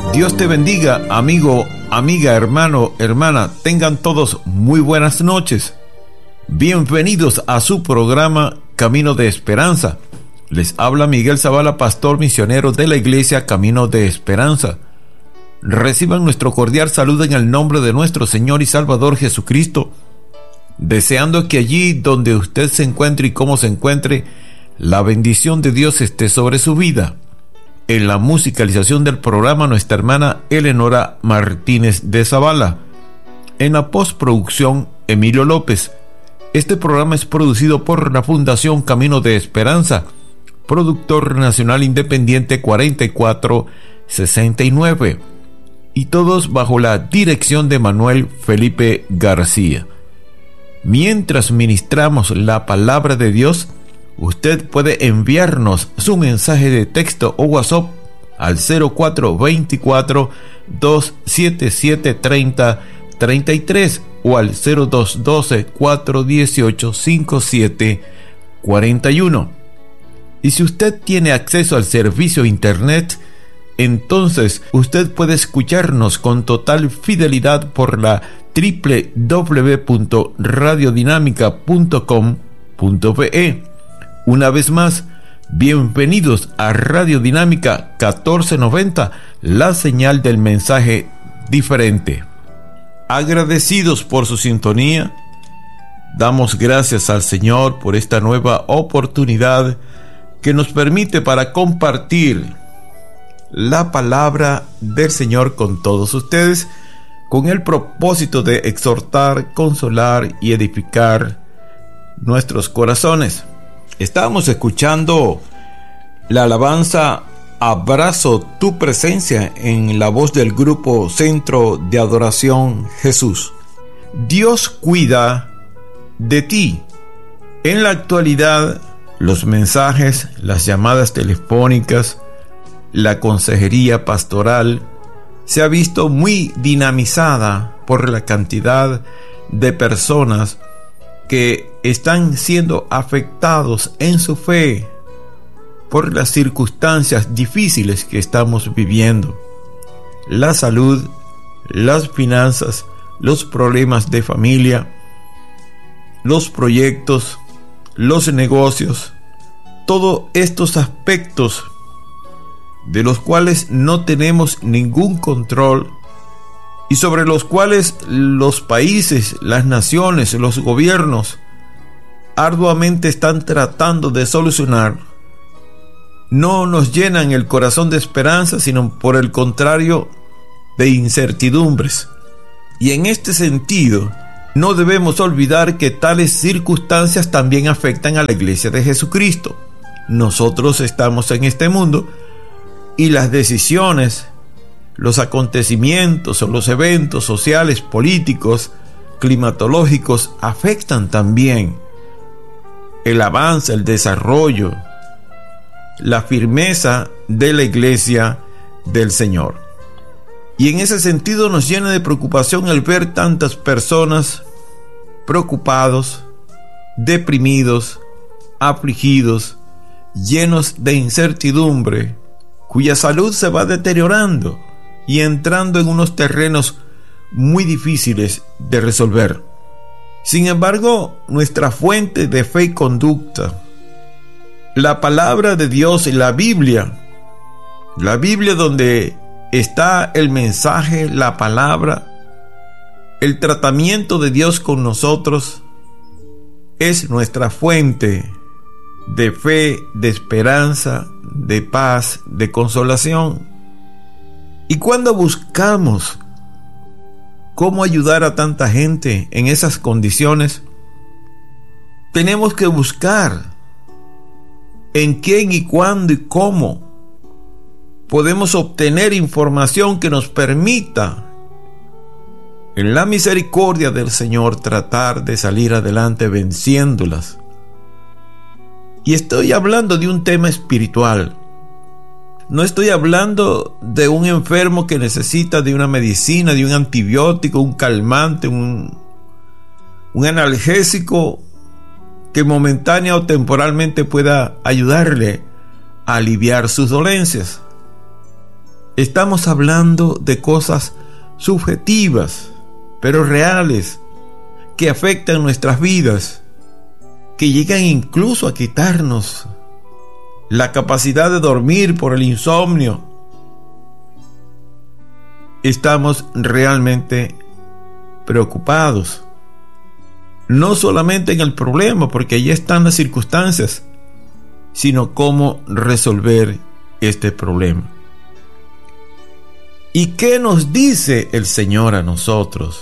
Dios te bendiga, amigo, amiga, hermano, hermana. Tengan todos muy buenas noches. Bienvenidos a su programa Camino de Esperanza. Les habla Miguel Zavala, pastor misionero de la iglesia Camino de Esperanza. Reciban nuestro cordial saludo en el nombre de nuestro Señor y Salvador Jesucristo, deseando que allí donde usted se encuentre y como se encuentre, la bendición de Dios esté sobre su vida. En la musicalización del programa, nuestra hermana Eleonora Martínez de Zavala. En la postproducción, Emilio López. Este programa es producido por la Fundación Camino de Esperanza, productor nacional independiente 4469, y todos bajo la dirección de Manuel Felipe García. Mientras ministramos la palabra de Dios, usted puede enviarnos su mensaje de texto o WhatsApp al 0424-277-3033 o al 0212-418-5741. Y si usted tiene acceso al servicio internet, entonces usted puede escucharnos con total fidelidad por la www.radiodinamica.com.be. Una vez más, bienvenidos a Radio Dinámica 1490, la señal del mensaje diferente. Agradecidos por su sintonía, damos gracias al Señor por esta nueva oportunidad que nos permite para compartir la palabra del Señor con todos ustedes, con el propósito de exhortar, consolar y edificar nuestros corazones. Estábamos escuchando la alabanza Abrazo tu presencia en la voz del grupo Centro de Adoración Jesús. Dios cuida de ti. En la actualidad, los mensajes, las llamadas telefónicas, la consejería pastoral se ha visto muy dinamizada por la cantidad de personas que están siendo afectados en su fe por las circunstancias difíciles que estamos viviendo. La salud, las finanzas, los problemas de familia, los proyectos, los negocios, todos estos aspectos de los cuales no tenemos ningún control y sobre los cuales los países, las naciones, los gobiernos arduamente están tratando de solucionar, no nos llenan el corazón de esperanza, sino por el contrario, de incertidumbres. Y en este sentido, no debemos olvidar que tales circunstancias también afectan a la Iglesia de Jesucristo. Nosotros estamos en este mundo y las decisiones, los acontecimientos o los eventos sociales, políticos, climatológicos afectan también el avance, el desarrollo, la firmeza de la Iglesia del Señor. Y en ese sentido nos llena de preocupación el ver tantas personas preocupados, deprimidos, afligidos, llenos de incertidumbre, cuya salud se va deteriorando y entrando en unos terrenos muy difíciles de resolver. Sin embargo, nuestra fuente de fe y conducta, la palabra de Dios y la Biblia donde está el mensaje, la palabra, el tratamiento de Dios con nosotros, es nuestra fuente de fe, de esperanza, de paz, de consolación. Y cuando buscamos cómo ayudar a tanta gente en esas condiciones, tenemos que buscar en quién y cuándo y cómo podemos obtener información que nos permita, en la misericordia del Señor, tratar de salir adelante venciéndolas. Y estoy hablando de un tema espiritual. No estoy hablando de un enfermo que necesita de una medicina, de un antibiótico, un calmante, un analgésico que momentánea o temporalmente pueda ayudarle a aliviar sus dolencias. Estamos hablando de cosas subjetivas, pero reales, que afectan nuestras vidas, que llegan incluso a quitarnos la capacidad de dormir por el insomnio. Estamos realmente preocupados, no solamente en el problema, porque allí están las circunstancias, sino cómo resolver este problema. ¿Y qué nos dice el Señor a nosotros?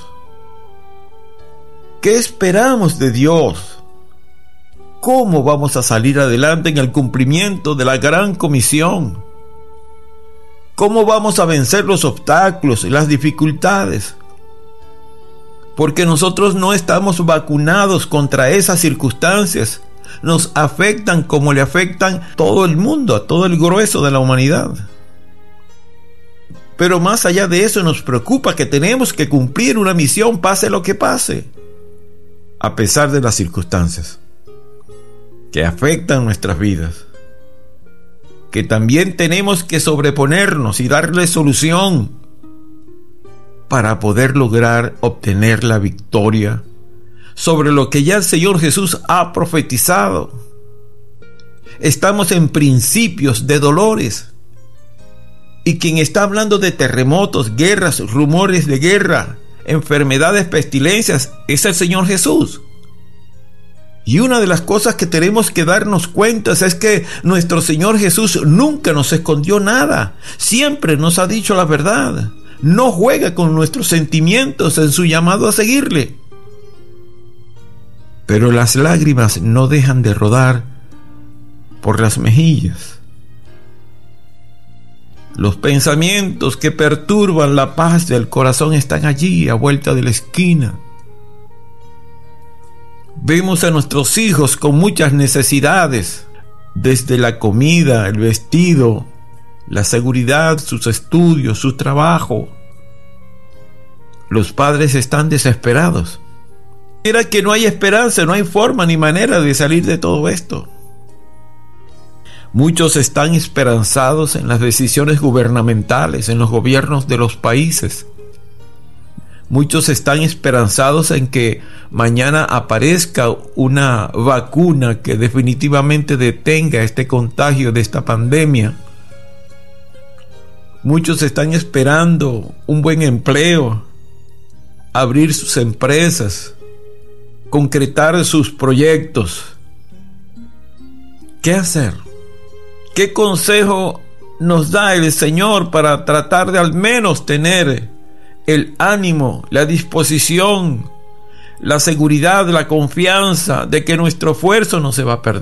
¿Qué esperamos de Dios? ¿Cómo vamos a salir adelante en el cumplimiento de la gran comisión? ¿Cómo vamos a vencer los obstáculos y las dificultades? Porque nosotros no estamos vacunados contra esas circunstancias. Nos afectan como le afectan a todo el mundo, a todo el grueso de la humanidad. Pero más allá de eso, nos preocupa que tenemos que cumplir una misión, pase lo que pase, a pesar de las circunstancias que afectan nuestras vidas, que también tenemos que sobreponernos y darle solución para poder lograr obtener la victoria sobre lo que ya el Señor Jesús ha profetizado. Estamos en principios de dolores, y quien está hablando de terremotos, guerras, rumores de guerra, enfermedades, pestilencias, es el Señor Jesús. Y una de las cosas que tenemos que darnos cuenta es que nuestro Señor Jesús nunca nos escondió nada. Siempre nos ha dicho la verdad. No juega con nuestros sentimientos en su llamado a seguirle. Pero las lágrimas no dejan de rodar por las mejillas. Los pensamientos que perturban la paz del corazón están allí, a vuelta de la esquina. Vemos a nuestros hijos con muchas necesidades, desde la comida, el vestido, la seguridad, sus estudios, su trabajo. Los padres están desesperados. Era que no hay esperanza, no hay forma ni manera de salir de todo esto. Muchos están esperanzados en las decisiones gubernamentales, en los gobiernos de los países. Muchos están esperanzados en que mañana aparezca una vacuna que definitivamente detenga este contagio de esta pandemia. Muchos están esperando un buen empleo, abrir sus empresas, concretar sus proyectos. ¿Qué hacer? ¿Qué consejo nos da el Señor para tratar de al menos tener el ánimo, la disposición, la seguridad, la confianza de que nuestro esfuerzo no se va a perder?